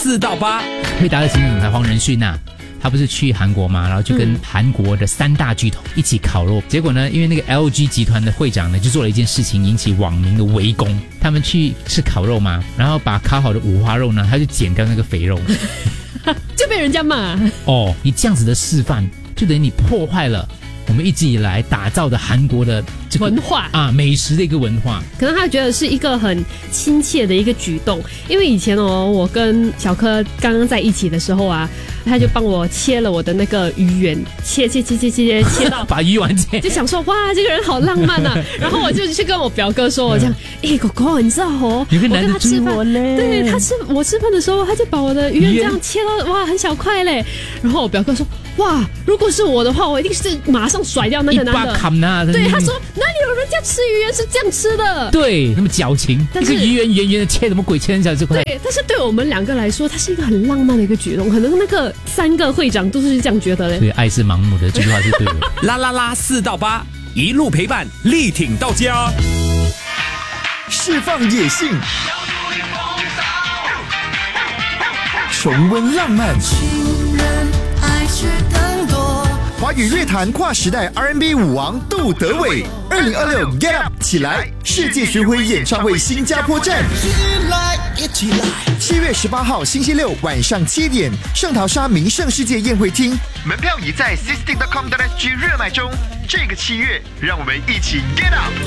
4到8， 惠达的行政总裁黄仁勋呐，他不是去韩国嘛，然后就跟韩国的3大巨头一起烤肉。结果呢，因为那个 LG 集团的会长呢，就做了一件事情，引起网民的围攻。他们去吃烤肉嘛，然后把烤好的五花肉呢，他就剪掉那个肥肉， 就被人家骂。 哦，你这样子的示范，就等于你破坏了我们一直以来打造的韩国的这个文化啊，美食的一个文化。 可能他觉得是一个很亲切的一个举动，因为以前我跟小柯刚刚在一起的时候啊，他就帮我切了我的那个鱼圆，切到把鱼丸切， 就想说哇，这个人好浪漫啊。然后我就去跟我表哥说，我这样，哥哥，你知道有个我跟他吃饭，对我吃饭的时候，他就把我的鱼圆这样切到哇很小块嘞。然后我表哥说，哇，如果是我的话，我一定是马上甩掉那个男的。对，他说哪里有人家吃鱼圆是这样吃的？ 对，那么矫情，一个鱼圆圆圆的切什么鬼，切成小这块。 对，但是对我们2个来说，它是一个很浪漫的一个举动，可能那个3个会长都是这样觉得嘞。 对，爱是盲目的，这句话是对的。 啦啦啦4到8，一路陪伴，力挺到家， 释放野性，重温浪漫。华语乐坛跨时代 R&B 舞王杜德伟，2026 Get Up 起来世界巡回演唱会新加坡站，7月18号星期六晚上7点，圣淘沙名胜世界宴会厅，门票已在 system.com.sg 热卖中。这个7月，让我们一起 Get Up。